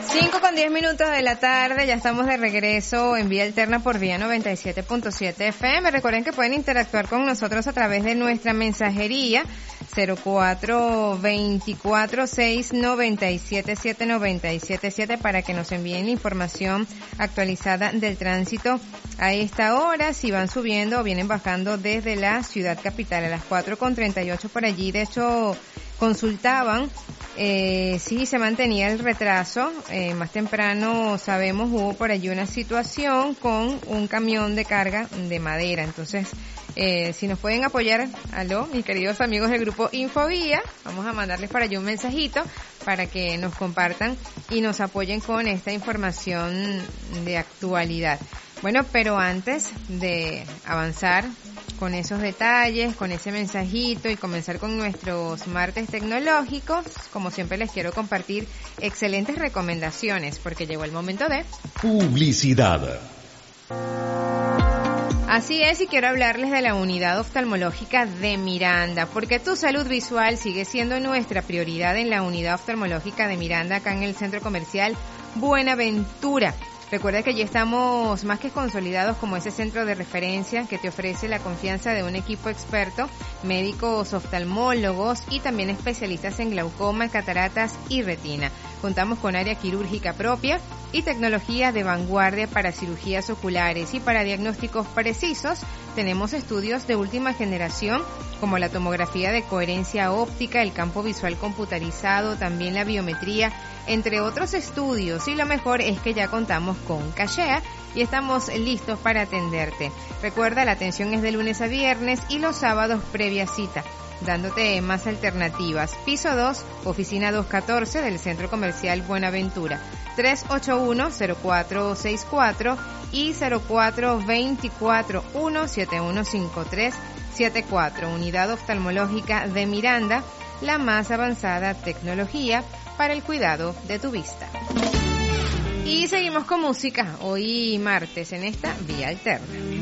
5:10 de la tarde, ya estamos de regreso en Vía Alterna por Vía 97.7 FM. Recuerden que pueden interactuar con nosotros a través de nuestra mensajería 04246977 para que nos envíen la información actualizada del tránsito a esta hora, si van subiendo o vienen bajando desde la ciudad capital a las 4:38 por allí. De hecho, consultaban si se mantenía el retraso. Más temprano, sabemos, hubo por allí una situación con un camión de carga de madera. Entonces, si nos pueden apoyar, aló, mis queridos amigos del grupo Infovía, vamos a mandarles por allí un mensajito para que nos compartan y nos apoyen con esta información de actualidad. Bueno, pero antes de avanzar con esos detalles, con ese mensajito y comenzar con nuestros martes tecnológicos, como siempre les quiero compartir excelentes recomendaciones porque llegó el momento de publicidad. Así es, y quiero hablarles de la unidad oftalmológica de Miranda, porque tu salud visual sigue siendo nuestra prioridad en la unidad oftalmológica de Miranda, acá en el Centro Comercial Buenaventura. Recuerda que ya estamos más que consolidados como ese centro de referencia que te ofrece la confianza de un equipo experto, médicos oftalmólogos y también especialistas en glaucoma, cataratas y retina. Contamos con área quirúrgica propia y tecnología de vanguardia para cirugías oculares, y para diagnósticos precisos tenemos estudios de última generación como la tomografía de coherencia óptica, el campo visual computarizado, también la biometría, entre otros estudios. Y lo mejor es que ya contamos con cachea y estamos listos para atenderte. Recuerda, la atención es de lunes a viernes y los sábados previa cita, dándote más alternativas. Piso 2, oficina 214 del Centro Comercial Buenaventura, 381-0464 y 0424-1715374. Unidad oftalmológica de Miranda, la más avanzada tecnología para el cuidado de tu vista. Y seguimos con música, hoy martes en esta Vía Alterna.